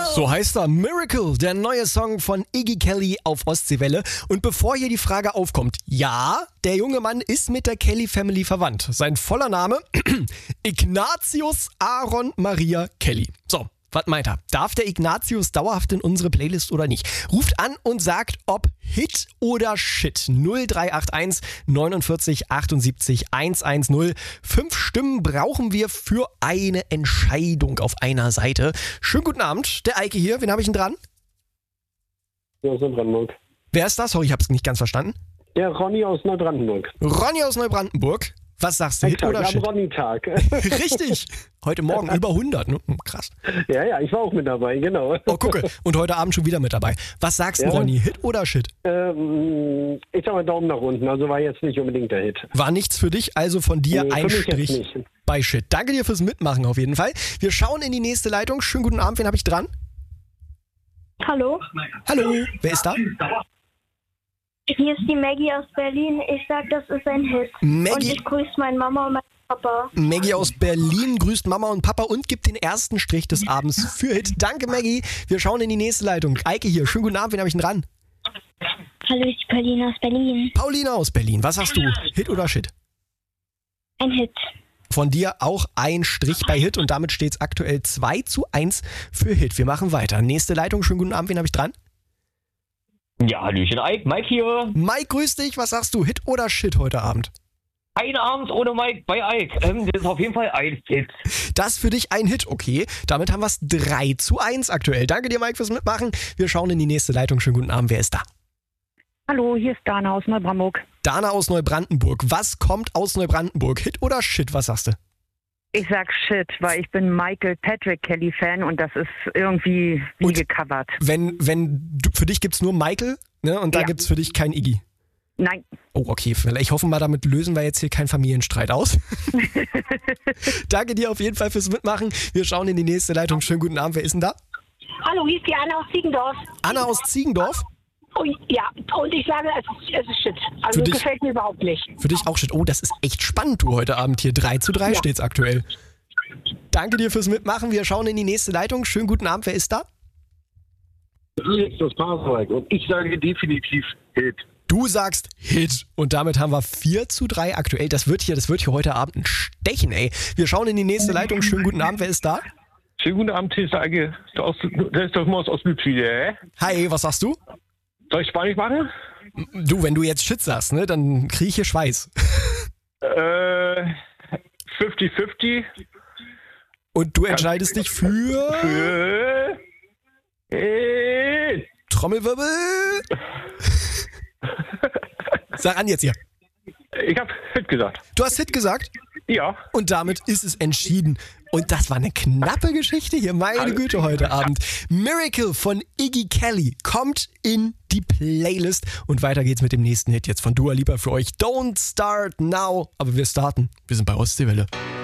So heißt er, Miracle, der neue Song von Iggy Kelly auf Ostseewelle. Und bevor hier die Frage aufkommt, ja, der junge Mann ist mit der Kelly Family verwandt. Sein voller Name, Ignatius Aaron Maria Kelly. So, was meint er? Darf der Ignatius dauerhaft in unsere Playlist oder nicht? Ruft an und sagt, ob Hit oder Shit. 0381 49 78 110. 5 Stimmen brauchen wir für eine Entscheidung auf einer Seite. Schönen guten Abend, der Eike hier. Wen habe ich denn dran? Ja, aus Neubrandenburg. Wer ist das? Sorry, ich habe es nicht ganz verstanden. Der Ronny aus Neubrandenburg. Ronny aus Neubrandenburg. Was sagst du, Hit oder Shit? Am Ronny-Tag. Richtig. Heute Morgen über 100, ne? Krass. Ja, ich war auch mit dabei, genau. Oh, gucke. Und heute Abend schon wieder mit dabei. Was sagst du, Ronny, Hit oder Shit? Ich sag mal Daumen nach unten, also war jetzt nicht unbedingt der Hit. War nichts für dich, also von dir Nee, ein für mich jetzt Strich nicht. bei Shit. Danke dir fürs Mitmachen auf jeden Fall. Wir schauen in die nächste Leitung. Schönen guten Abend, wen habe ich dran? Hallo, Hallo, wer ist da? hier ist die Maggie aus Berlin. Ich sag, das ist ein Hit. Maggie- Und ich grüße meine Mama und meinen Papa. Maggie aus Berlin grüßt Mama und Papa und gibt den ersten Strich des Abends für Hit. Danke, Maggie. Wir schauen in die nächste Leitung. Eike hier. Schönen guten Abend, wen habe ich denn dran? Hallo, ich bin Pauline aus Berlin. Paulina aus Berlin. Was hast du? Hit oder Shit? Ein Hit. Von dir auch ein Strich bei Hit und damit steht es aktuell 2:1 für Hit. Wir machen weiter. Nächste Leitung. Schönen guten Abend, wen habe ich dran? Ja, Hallöchen, Ike, Mike hier. Mike, grüß dich. Was sagst du? Hit oder Shit heute Abend? Ein Abend ohne Mike bei Ike. Das ist auf jeden Fall ein Hit. Das für dich ein Hit, okay. Damit haben wir es 3:1 aktuell. Danke dir, Mike, fürs Mitmachen. Wir schauen in die nächste Leitung. Schönen guten Abend. Wer ist da? Hallo, hier ist Dana aus Neubrandenburg. Dana aus Neubrandenburg. Was kommt aus Neubrandenburg? Hit oder Shit? Was sagst du? Ich sag Shit, weil ich bin Michael Patrick Kelly Fan und das ist irgendwie wie Und gecovert. Für dich gibt's nur Michael, ne? Und da Ja. gibt's für dich kein Iggy. Nein, Oh, okay. Ich hoffe mal, damit lösen wir jetzt hier keinen Familienstreit aus. Danke dir auf jeden Fall fürs Mitmachen. Wir schauen in die nächste Leitung. Schönen guten Abend. Wer ist denn da? Hallo, hier ist die Anna aus Ziegendorf. Anna aus Ziegendorf. Oh, ja, und ich sage, es ist Shit. Also Für dich- gefällt mir überhaupt nicht. Für dich auch Shit. Oh, das ist echt spannend, du, heute Abend hier. 3:3 steht's aktuell. Danke dir fürs Mitmachen. Wir schauen in die nächste Leitung. Schönen guten Abend. Wer ist da? Alex aus Pasewalk und ich sage definitiv Hit. Du sagst Hit. Und damit haben wir 4:3 aktuell. Das wird hier heute Abend ein Stechen, ey. Wir schauen in die nächste Leitung. Schönen guten Abend. Wer ist da? Schönen guten Abend, hier ist der Eike. Der ist doch immer aus Ostbützide, Hi, was sagst du? Soll ich Spanisch machen? Du, wenn du jetzt Shit sagst, ne, dann kriege ich hier Schweiß. 50-50 Und du entscheidest dich für für Hit. Trommelwirbel. Sag an jetzt hier. Ich habe Hit gesagt. Du hast Hit gesagt Ja. und damit ist es entschieden. Und das war eine knappe Geschichte hier, meine Güte, heute Abend. Miracle von Iggy Kelly kommt in die Playlist. Und weiter geht's mit dem nächsten Hit jetzt von Dua Lipa für euch. Don't Start Now. Aber wir starten. Wir sind bei Ostseewelle.